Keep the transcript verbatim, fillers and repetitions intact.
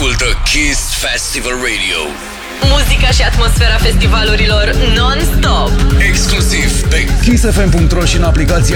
Ascultă Kiss Festival Radio. Muzica și atmosfera festivalurilor non-stop. Exclusiv pe kiss f m punct r o și în aplicația